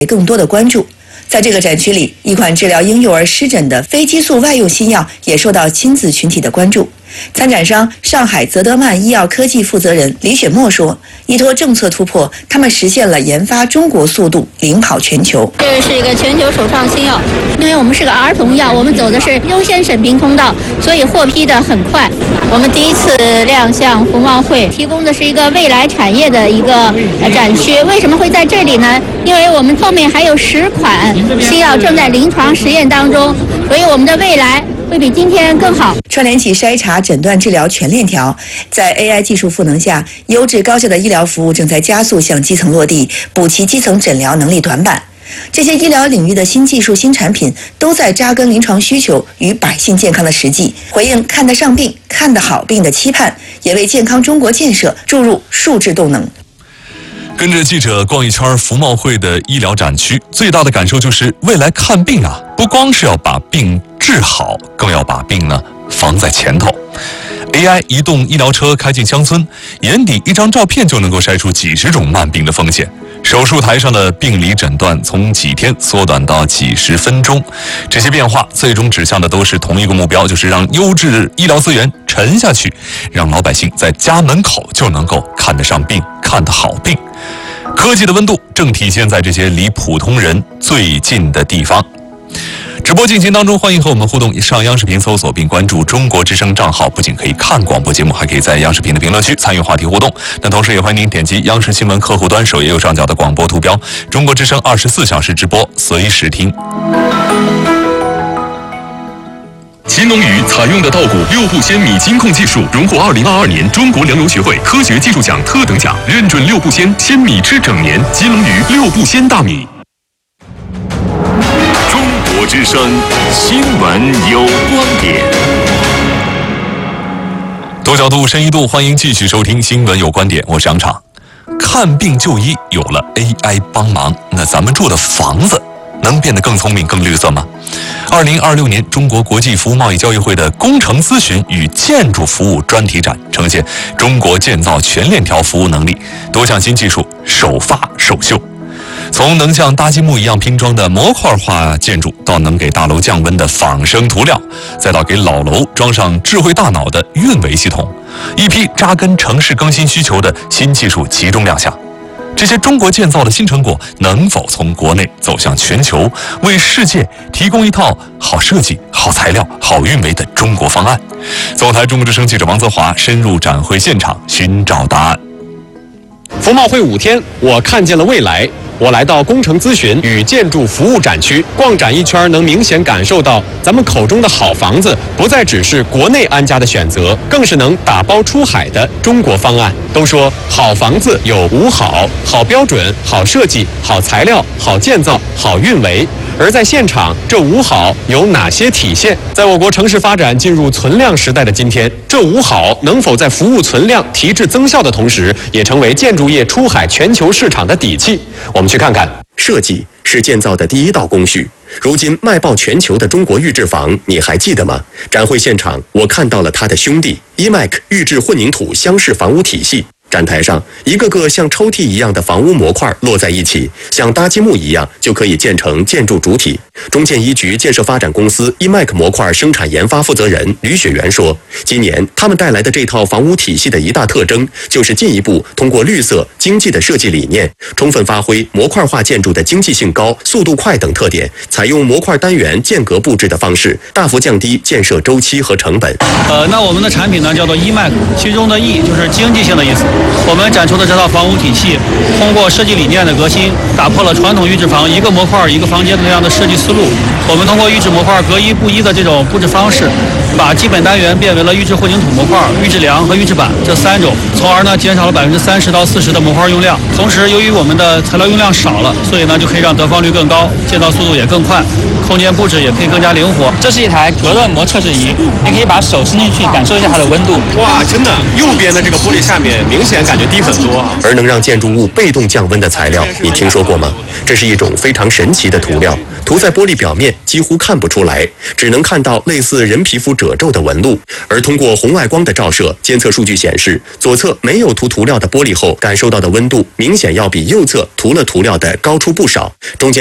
更多的关注。在这个展区里，一款治疗婴幼儿湿疹的非激素外用新药也受到亲子群体的关注。参展商上海泽德曼医药科技负责人李雪墨说，依托政策突破，他们实现了研发中国速度领跑全球。 这是一个全球首创新药，因为我们是个儿童药，我们走的是优先审评通道，所以获批的很快。我们第一次亮相服贸会，提供的是一个未来产业的一个展区。为什么会在这里呢？因为我们后面还有10款新药正在临床实验当中，所以我们的未来会比今天更好。 串联起筛查、诊断、治疗全链条，在 AI 技术赋能下，优质高效的医疗服务正在加速向基层落地，补齐基层诊疗能力短板。这些医疗领域的新技术、新产品，都在扎根临床需求与百姓健康的实际，回应看得上病、看得好病的期盼，也为健康中国建设注入数字动能。 跟着记者逛一圈服贸会的医疗展区，最大的感受就是未来看病啊，不光是要把病治好，更要把病呢防在前头。AI 移动医疗车开进乡村，眼底一张照片就能够筛出几十种慢病的风险。手术台上的病理诊断从几天缩短到几十分钟，这些变化最终指向的都是同一个目标，就是让优质医疗资源沉下去，让老百姓在家门口就能够看得上病、看得好病。科技的温度正体现在这些离普通人最近的地方。直播进行当中，欢迎和我们互动，上央视频搜索并关注中国之声账号，不仅可以看广播节目，还可以在央视频的评论区参与话题互动。那同时也欢迎您点击央视新闻客户端首页右上角的广播图标，中国之声24小时直播，随时听。 秦龙鱼采用的稻谷6步鲜米金控技术，荣获2022年中国粮油学会科学技术奖特等奖，认准6步鲜米吃整年。金龙鱼6步鲜大米。中国之声新闻有观点。 多角度、深一度，欢迎继续收听新闻有观点，我是杨畅。看病就医有了 AI 帮忙，那咱们住的房子能变得更聪明、更绿色吗？2026年中国国际服务贸易交易会的工程咨询与建筑服务专题展呈现中国建造全链条服务能力，多项新技术首发首秀。从能像搭积木一样拼装的模块化建筑，到能给大楼降温的仿生涂料，再到给老楼装上智慧大脑的运维系统，一批扎根城市更新需求的新技术集中亮相。这些中国建造的新成果能否从国内走向全球，为世界提供一套好设计、好材料、好运维的中国方案？总台中国之声记者王泽华深入展会现场寻找答案。 服贸会5天，我看见了未来。我来到工程咨询与建筑服务展区，逛展一圈，能明显感受到咱们口中的好房子，不再只是国内安家的选择，更是能打包出海的中国方案。都说好房子有5好：好标准、好设计、好材料、好建造、好运维。而在现场，这5好有哪些体现？在我国城市发展进入存量时代的今天，这5好能否在服务存量、提质增效的同时，也成为建筑业出海全球市场的底气？我们去看看。 设计是建造的第一道工序。如今卖爆全球的中国预制房，你还记得吗？展会现场，我看到了他的兄弟 EMAC 预制混凝土箱式房屋体系。展台上，一个个像抽屉一样的房屋模块摞在一起，像搭积木一样就可以建成建筑主体。中建一局建设发展公司 EMAC 模块生产研发负责人吕雪媛说，今年他们带来的这套房屋体系的一大特征，就是进一步通过绿色、经济的设计理念，充分发挥模块化建筑的经济性高、速度快等特点，采用模块单元间隔布置的方式，大幅降低建设周期和成本。 那我们的产品呢叫做 EMAC， 其中的 E 就是经济性的意思。我们展出的这套房屋体系，通过设计理念的革新，打破了传统预制房一个模块一个房间的那样的设计思路。我们通过预制模块隔一不一的这种布置方式，把基本单元变为了预制混凝土模块、预制梁和预制板这3种，从而呢减少了30%到40%的模块用量。同时，由于我们的材料用量少了，所以呢就可以让得房率更高，建造速度也更快，空间布置也可以更加灵活。 这是一台隔热膜测试仪，你可以把手伸进去感受一下它的温度。 哇，真的，右边的这个玻璃下面明显感觉低很多。 而能让建筑物被动降温的材料，你听说过吗？这是一种非常神奇的涂料，涂在玻璃表面几乎看不出来，只能看到类似人皮肤褶皱的纹路。而通过红外光的照射，监测数据显示，左侧没有涂涂料的玻璃后感受到的温度明显要比右侧涂了涂料的高出不少，中间